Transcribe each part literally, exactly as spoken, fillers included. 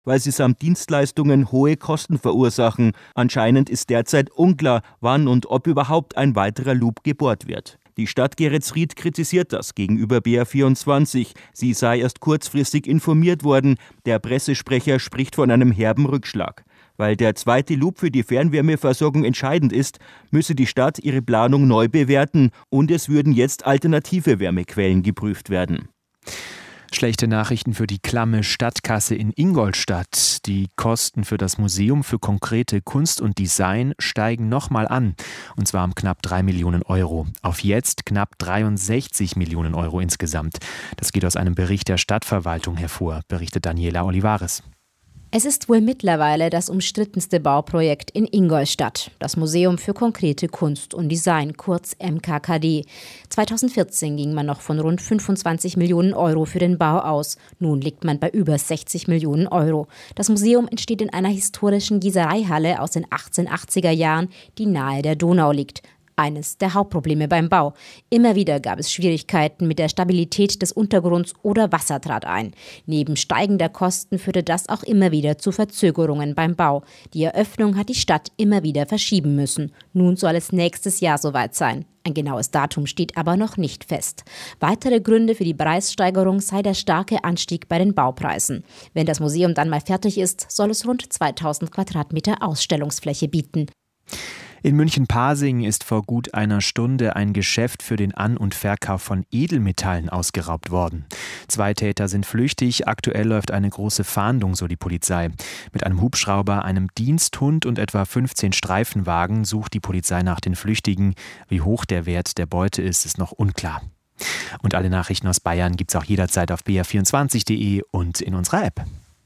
weil sie samt Dienstleistungen hohe Kosten verursachen. Anscheinend ist derzeit unklar, wann und ob überhaupt ein weiterer Loop gebohrt wird. Die Stadt Geretsried kritisiert das gegenüber B R vierundzwanzig. Sie sei erst kurzfristig informiert worden. Der Pressesprecher spricht von einem herben Rückschlag. Weil der zweite Loop für die Fernwärmeversorgung entscheidend ist, müsse die Stadt ihre Planung neu bewerten und es würden jetzt alternative Wärmequellen geprüft werden. Schlechte Nachrichten für die klamme Stadtkasse in Ingolstadt. Die Kosten für das Museum für konkrete Kunst und Design steigen nochmal an. Und zwar um knapp drei Millionen Euro. Auf jetzt knapp dreiundsechzig Millionen Euro insgesamt. Das geht aus einem Bericht der Stadtverwaltung hervor, berichtet Daniela Olivares. Es ist wohl mittlerweile das umstrittenste Bauprojekt in Ingolstadt, das Museum für konkrete Kunst und Design, kurz M K K D. zweitausendvierzehn ging man noch von rund fünfundzwanzig Millionen Euro für den Bau aus. Nun liegt man bei über sechzig Millionen Euro. Das Museum entsteht in einer historischen Gießereihalle aus den achtzehnhundertachtziger Jahren, die nahe der Donau liegt. Eines der Hauptprobleme beim Bau. Immer wieder gab es Schwierigkeiten mit der Stabilität des Untergrunds oder Wasser trat ein. Neben steigender Kosten führte das auch immer wieder zu Verzögerungen beim Bau. Die Eröffnung hat die Stadt immer wieder verschieben müssen. Nun soll es nächstes Jahr soweit sein. Ein genaues Datum steht aber noch nicht fest. Weitere Gründe für die Preissteigerung sei der starke Anstieg bei den Baupreisen. Wenn das Museum dann mal fertig ist, soll es rund zweitausend Quadratmeter Ausstellungsfläche bieten. In München-Pasing ist vor gut einer Stunde ein Geschäft für den An- und Verkauf von Edelmetallen ausgeraubt worden. Zwei Täter sind flüchtig. Aktuell läuft eine große Fahndung, so die Polizei. Mit einem Hubschrauber, einem Diensthund und etwa fünfzehn Streifenwagen sucht die Polizei nach den Flüchtigen. Wie hoch der Wert der Beute ist, ist noch unklar. Und alle Nachrichten aus Bayern gibt's auch jederzeit auf b r vierundzwanzig punkt d e und in unserer App.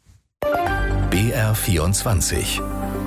B R vierundzwanzig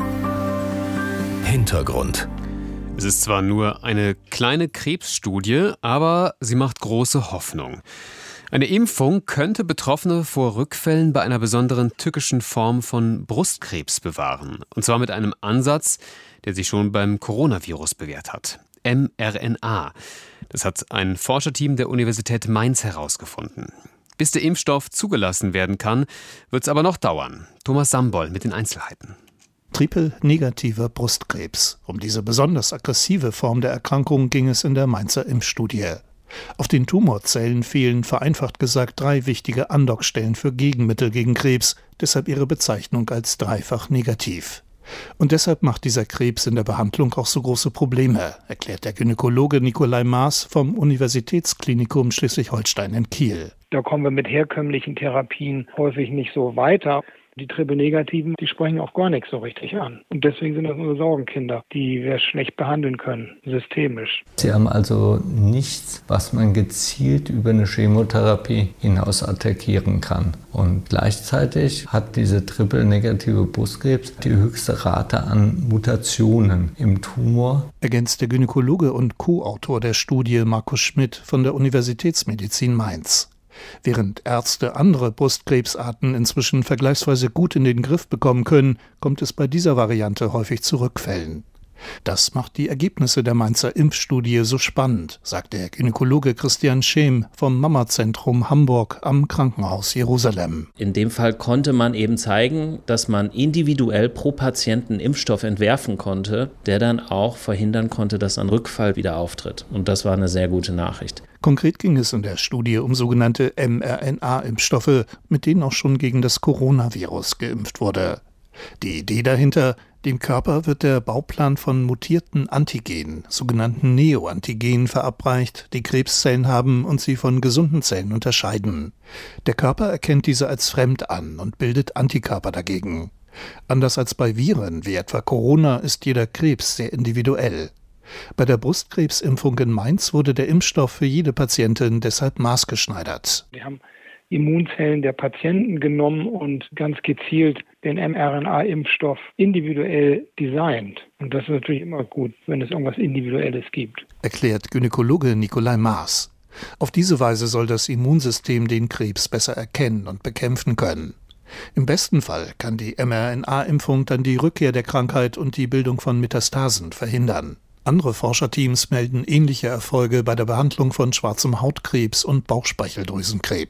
Hintergrund. Es ist zwar nur eine kleine Krebsstudie, aber sie macht große Hoffnung. Eine Impfung könnte Betroffene vor Rückfällen bei einer besonderen tückischen Form von Brustkrebs bewahren. Und zwar mit einem Ansatz, der sich schon beim Coronavirus bewährt hat. M R N A. Das hat ein Forscherteam der Universität Mainz herausgefunden. Bis der Impfstoff zugelassen werden kann, wird es aber noch dauern. Thomas Samboll mit den Einzelheiten. Triple-negativer Brustkrebs. Um diese besonders aggressive Form der Erkrankung ging es in der Mainzer Impfstudie. Auf den Tumorzellen fehlen, vereinfacht gesagt, drei wichtige Andockstellen für Gegenmittel gegen Krebs, deshalb ihre Bezeichnung als dreifach negativ. Und deshalb macht dieser Krebs in der Behandlung auch so große Probleme, erklärt der Gynäkologe Nikolai Maas vom Universitätsklinikum Schleswig-Holstein in Kiel. Da kommen wir mit herkömmlichen Therapien häufig nicht so weiter. Die Triple-Negativen, die sprechen auch gar nichts so richtig an. Und deswegen sind das unsere Sorgenkinder, die wir schlecht behandeln können, systemisch. Sie haben also nichts, was man gezielt über eine Chemotherapie hinaus attackieren kann. Und gleichzeitig hat diese Triple-negative Brustkrebs die höchste Rate an Mutationen im Tumor. Ergänzt der Gynäkologe und Co-Autor der Studie Markus Schmidt von der Universitätsmedizin Mainz. Während Ärzte andere Brustkrebsarten inzwischen vergleichsweise gut in den Griff bekommen können, kommt es bei dieser Variante häufig zu Rückfällen. Das macht die Ergebnisse der Mainzer Impfstudie so spannend, sagt der Gynäkologe Christian Schem vom Mama-Zentrum Hamburg am Krankenhaus Jerusalem. In dem Fall konnte man eben zeigen, dass man individuell pro Patienten Impfstoff entwerfen konnte, der dann auch verhindern konnte, dass ein Rückfall wieder auftritt. Und das war eine sehr gute Nachricht. Konkret ging es in der Studie um sogenannte M R N A-Impfstoffe, mit denen auch schon gegen das Coronavirus geimpft wurde. Die Idee dahinter: Dem Körper wird der Bauplan von mutierten Antigenen, sogenannten Neoantigenen, verabreicht, die Krebszellen haben und sie von gesunden Zellen unterscheiden. Der Körper erkennt diese als fremd an und bildet Antikörper dagegen. Anders als bei Viren wie etwa Corona ist jeder Krebs sehr individuell. Bei der Brustkrebsimpfung in Mainz wurde der Impfstoff für jede Patientin deshalb maßgeschneidert. Wir haben Immunzellen der Patienten genommen und ganz gezielt den M R N A-Impfstoff individuell designt. Und das ist natürlich immer gut, wenn es irgendwas Individuelles gibt. Erklärt Gynäkologe Nikolai Maas. Auf diese Weise soll das Immunsystem den Krebs besser erkennen und bekämpfen können. Im besten Fall kann die M R N A-Impfung dann die Rückkehr der Krankheit und die Bildung von Metastasen verhindern. Andere Forscherteams melden ähnliche Erfolge bei der Behandlung von schwarzem Hautkrebs und Bauchspeicheldrüsenkrebs.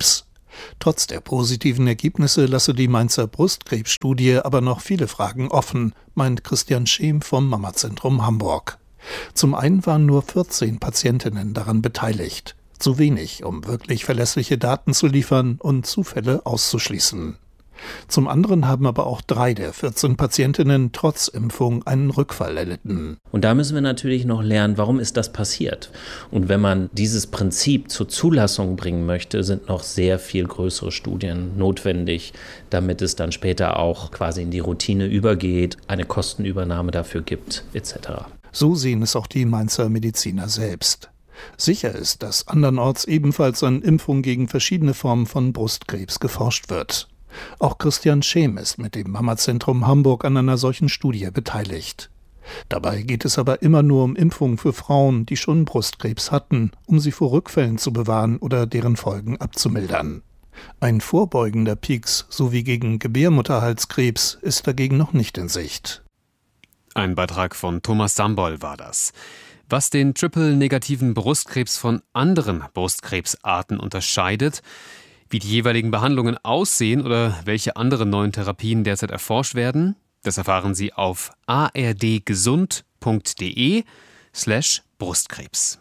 Trotz der positiven Ergebnisse lasse die Mainzer Brustkrebsstudie aber noch viele Fragen offen, meint Christian Scheem vom Mamazentrum Hamburg. Zum einen waren nur vierzehn Patientinnen daran beteiligt. Zu wenig, um wirklich verlässliche Daten zu liefern und Zufälle auszuschließen. Zum anderen haben aber auch drei der vierzehn Patientinnen trotz Impfung einen Rückfall erlitten. Und da müssen wir natürlich noch lernen, warum ist das passiert? Und wenn man dieses Prinzip zur Zulassung bringen möchte, sind noch sehr viel größere Studien notwendig, damit es dann später auch quasi in die Routine übergeht, eine Kostenübernahme dafür gibt, et cetera. So sehen es auch die Mainzer Mediziner selbst. Sicher ist, dass andernorts ebenfalls an Impfungen gegen verschiedene Formen von Brustkrebs geforscht wird. Auch Christian Scheem ist mit dem Mamazentrum Hamburg an einer solchen Studie beteiligt. Dabei geht es aber immer nur um Impfungen für Frauen, die schon Brustkrebs hatten, um sie vor Rückfällen zu bewahren oder deren Folgen abzumildern. Ein vorbeugender Pieks sowie gegen Gebärmutterhalskrebs ist dagegen noch nicht in Sicht. Ein Beitrag von Thomas Sambol war das. Was den triple-negativen Brustkrebs von anderen Brustkrebsarten unterscheidet, wie die jeweiligen Behandlungen aussehen oder welche anderen neuen Therapien derzeit erforscht werden, das erfahren Sie auf ardgesund.de slash Brustkrebs.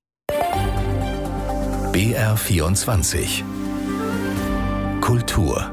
B R vierundzwanzig Kultur.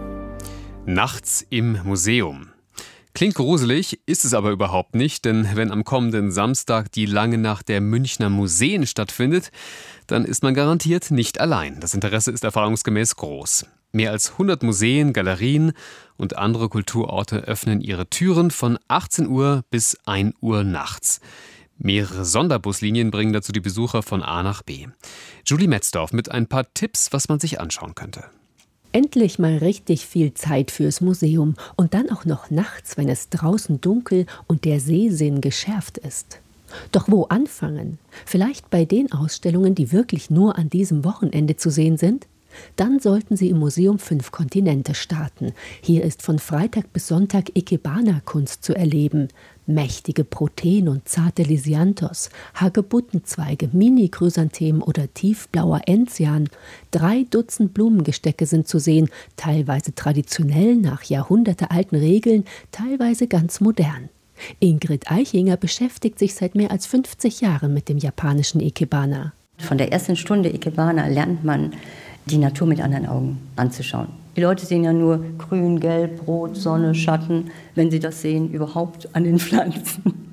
Nachts im Museum. Klingt gruselig, ist es aber überhaupt nicht, denn wenn am kommenden Samstag die lange Nacht der Münchner Museen stattfindet, dann ist man garantiert nicht allein. Das Interesse ist erfahrungsgemäß groß. Mehr als hundert Museen, Galerien und andere Kulturorte öffnen ihre Türen von achtzehn Uhr bis ein Uhr nachts. Mehrere Sonderbuslinien bringen dazu die Besucher von A nach B. Julie Metzdorf mit ein paar Tipps, was man sich anschauen könnte. Endlich mal richtig viel Zeit fürs Museum und dann auch noch nachts, wenn es draußen dunkel und der Sehsinn geschärft ist. Doch wo anfangen? Vielleicht bei den Ausstellungen, die wirklich nur an diesem Wochenende zu sehen sind? Dann sollten Sie im Museum Fünf Kontinente starten. Hier ist von Freitag bis Sonntag Ikebana-Kunst zu erleben. Mächtige Proteen und zarte Lisianthus, Hagebuttenzweige, Mini-Chrysanthemen oder tiefblauer Enzian. Drei Dutzend Blumengestecke sind zu sehen, teilweise traditionell nach jahrhundertealten Regeln, teilweise ganz modern. Ingrid Eichinger beschäftigt sich seit mehr als fünfzig Jahren mit dem japanischen Ikebana. Von der ersten Stunde Ikebana lernt man, die Natur mit anderen Augen anzuschauen. Die Leute sehen ja nur grün, gelb, rot, Sonne, Schatten, wenn sie das sehen, überhaupt an den Pflanzen.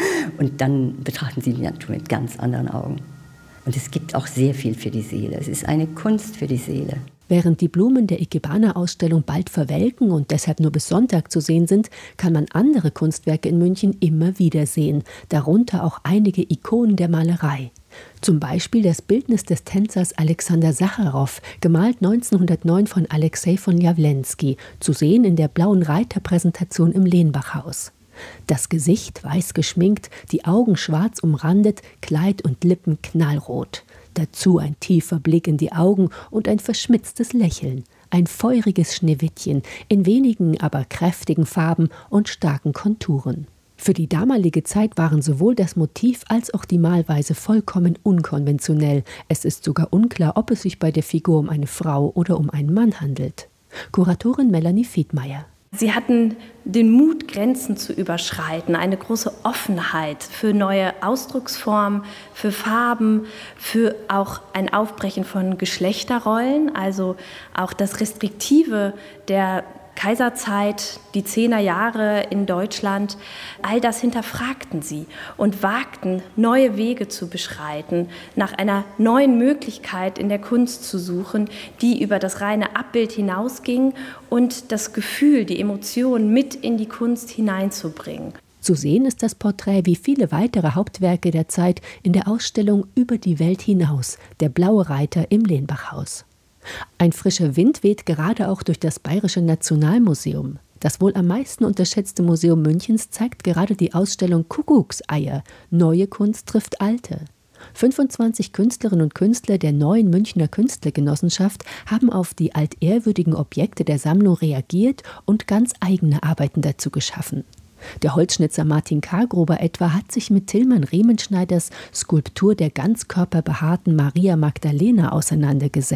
Und dann betrachten sie die Natur mit ganz anderen Augen. Und es gibt auch sehr viel für die Seele. Es ist eine Kunst für die Seele. Während die Blumen der Ikebana-Ausstellung bald verwelken und deshalb nur bis Sonntag zu sehen sind, kann man andere Kunstwerke in München immer wieder sehen, darunter auch einige Ikonen der Malerei. Zum Beispiel das Bildnis des Tänzers Alexander Sacharow, gemalt neunzehnhundertneun von Alexei von Jawlensky, zu sehen in der blauen Reiterpräsentation im Lehnbachhaus. Das Gesicht weiß geschminkt, die Augen schwarz umrandet, Kleid und Lippen knallrot. Dazu ein tiefer Blick in die Augen und ein verschmitztes Lächeln. Ein feuriges Schneewittchen in wenigen, aber kräftigen Farben und starken Konturen. Für die damalige Zeit waren sowohl das Motiv als auch die Malweise vollkommen unkonventionell. Es ist sogar unklar, ob es sich bei der Figur um eine Frau oder um einen Mann handelt. Kuratorin Melanie Fiedmeier. Sie hatten den Mut, Grenzen zu überschreiten, eine große Offenheit für neue Ausdrucksformen, für Farben, für auch ein Aufbrechen von Geschlechterrollen, also auch das Restriktive der Kaiserzeit, die zehner Jahre in Deutschland, all das hinterfragten sie und wagten, neue Wege zu beschreiten, nach einer neuen Möglichkeit in der Kunst zu suchen, die über das reine Abbild hinausging und das Gefühl, die Emotion mit in die Kunst hineinzubringen. Zu sehen ist das Porträt wie viele weitere Hauptwerke der Zeit in der Ausstellung Über die Welt hinaus, der blaue Reiter im Lehnbachhaus. Ein frischer Wind weht gerade auch durch das Bayerische Nationalmuseum. Das wohl am meisten unterschätzte Museum Münchens zeigt gerade die Ausstellung Kuckuckseier. Neue Kunst trifft alte. fünfundzwanzig Künstlerinnen und Künstler der neuen Münchner Künstlergenossenschaft haben auf die altehrwürdigen Objekte der Sammlung reagiert und ganz eigene Arbeiten dazu geschaffen. Der Holzschnitzer Martin Kargruber etwa hat sich mit Tilman Riemenschneiders Skulptur der ganzkörperbehaarten Maria Magdalena auseinandergesetzt.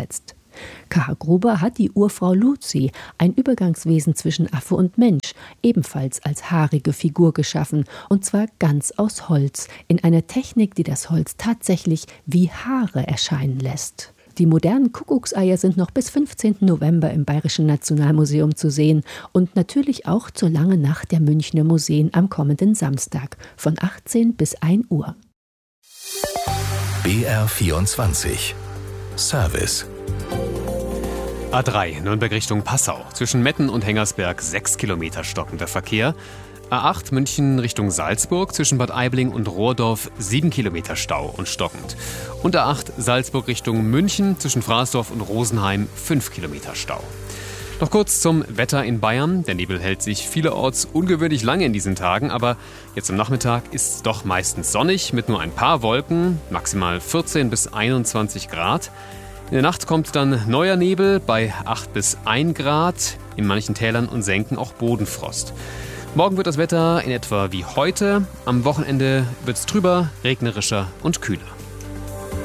Karl Gruber hat die Urfrau Luzi, ein Übergangswesen zwischen Affe und Mensch, ebenfalls als haarige Figur geschaffen, und zwar ganz aus Holz, in einer Technik, die das Holz tatsächlich wie Haare erscheinen lässt. Die modernen Kuckuckseier sind noch bis fünfzehnten November im Bayerischen Nationalmuseum zu sehen und natürlich auch zur langen Nacht der Münchner Museen am kommenden Samstag von achtzehn bis ein Uhr. B R vierundzwanzig Service. A drei, Nürnberg Richtung Passau. Zwischen Metten und Hengersberg sechs Kilometer stockender Verkehr. A acht, München Richtung Salzburg. Zwischen Bad Aibling und Rohrdorf sieben Kilometer Stau und stockend. Und A acht, Salzburg Richtung München. Zwischen Fraßdorf und Rosenheim fünf Kilometer Stau. Noch kurz zum Wetter in Bayern. Der Nebel hält sich vielerorts ungewöhnlich lange in diesen Tagen, aber jetzt am Nachmittag ist es doch meistens sonnig mit nur ein paar Wolken, maximal vierzehn bis einundzwanzig Grad. In der Nacht kommt dann neuer Nebel bei acht bis ein Grad, in manchen Tälern und Senken auch Bodenfrost. Morgen wird das Wetter in etwa wie heute, am Wochenende wird es trüber, regnerischer und kühler.